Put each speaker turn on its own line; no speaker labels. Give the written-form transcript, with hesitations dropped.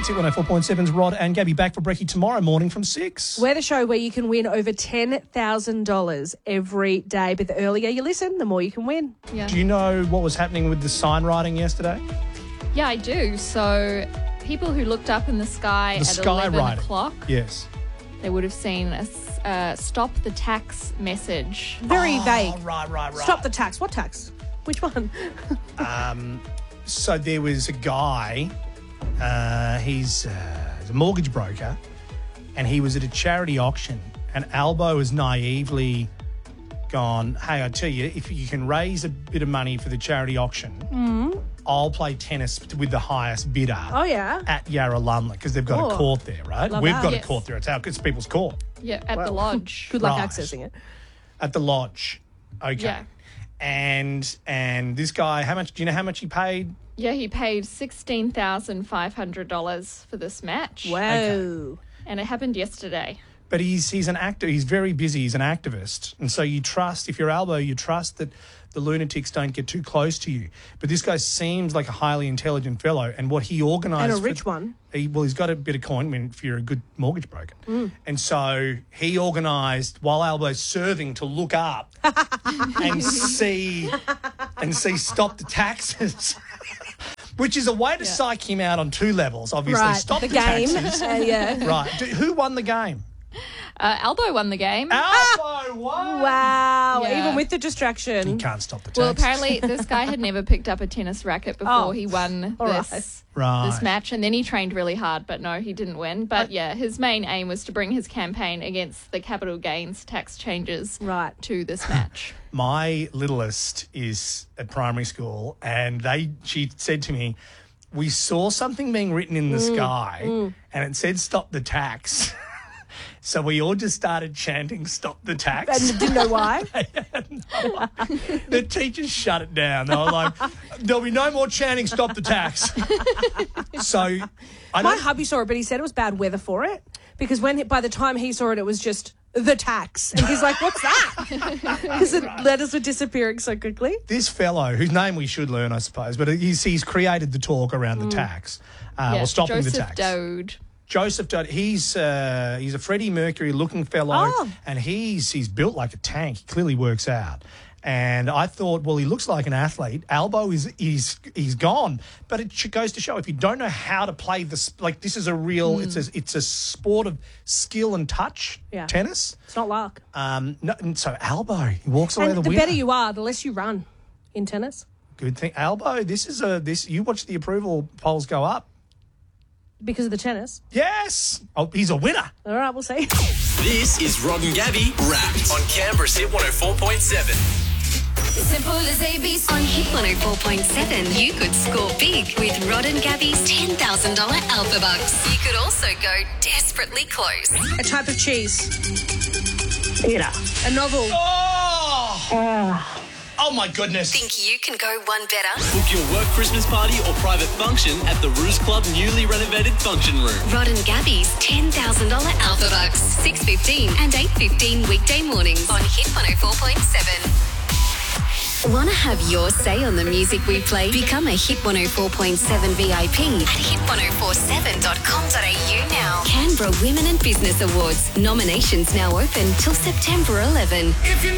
It's Hit 104.7's Rod and Gabby back for brekkie tomorrow morning from 6.
We're the show where you can win over $10,000 every day. But the earlier you listen, the more you can win.
Yeah.
Do you know what was happening with the sign writing yesterday?
Yeah, I do. So people who looked up in the sky at 11 o'clock,
Yes.
they would have seen a stop the tax message.
Very vague.
Right.
Stop the tax. What tax? Which one?
So there was a guy, he's a mortgage broker, and he was at a charity auction, and Albo has naively gone, hey, I tell you, if you can raise a bit of money for the charity auction, I'll play tennis with the highest bidder
Oh, yeah.
at Yarralumla, because they've got a
Oh,
court there, right?
love
We've
that.
got
Yes.
a court there. It's people's court.
Yeah, at the lodge.
Good luck
Right.
accessing it.
At the lodge. Okay.
Yeah.
And this guy, do you know how much he paid?
Yeah, he paid $16,500 for this match.
Whoa.
And it happened yesterday.
But he's an actor. He's very busy. He's an activist. And so you trust, if you're Albo, you trust that the lunatics don't get too close to you. But this guy seems like a highly intelligent fellow. And what he organised...
And a rich one.
He's got a bit of coin if you're a good mortgage broker. And so he organised, while Albo's serving, to look up and see stop the taxes. Which is a way to psych him out on two levels, obviously.
Right.
Stop
the
the
game.
taxes.
Yeah.
Right. Who won the game?
Albo won the game.
Albo won.
Wow.
Yeah.
Even with the distraction.
You can't stop the taxes.
Well, apparently this guy had never picked up a tennis racket before he won
all
this
Right.
match, and then he trained really hard, but no, he didn't win. But yeah, his main aim was to bring his campaign against the capital gains tax changes to this match.
My littlest is at primary school, and she said to me, we saw something being written in the sky, and it said stop the tax. So we all just started chanting stop the tax.
And didn't know why.
The teachers shut it down. They were like, there'll be no more chanting stop the tax. So
My hubby saw it, but he said it was bad weather for it because by the time he saw it, it was just the tax. And he's like, what's that? Because the letters were disappearing so quickly.
this fellow, whose name we should learn, I suppose, but he's created the talk around the tax, or stopping
Joseph
the tax.
Dode.
Joseph Dode, he's a Freddie Mercury-looking fellow, and he's built like a tank. He clearly works out. And I thought, well, he looks like an athlete. Albo he's gone, but it goes to show if you don't know how to play this, like this is a real, it's a sport of skill and touch.
Yeah.
Tennis.
It's not luck.
No, and so Albo, he walks away
And
the
the
winner.
better you are, the less you run in tennis.
Good thing, Albo. You watch the approval polls go up.
Because of the tennis.
Yes. Oh, he's a winner.
All right, we'll see.
This is Rod and Gabby Wrapped on Canberra's Hit 104.7.
Simple as ABC.
On Hit 104.7, you could score big with Rod and Gabby's $10,000 Alpha Bucks. You could also go desperately close.
A type of cheese.
Peter.
A novel.
Oh my goodness.
Think you can go one better?
Book your work Christmas party or private function at the Ruse Club newly renovated function room.
Rod and Gabby's $10,000 Alpha Bucks. 6:15 and 8:15 weekday mornings on Hit 104.7. Want to have your say on the music we play? Become a Hit 104.7 VIP at hit1047.com.au now. Canberra Women in Business Awards. Nominations now open till September 11.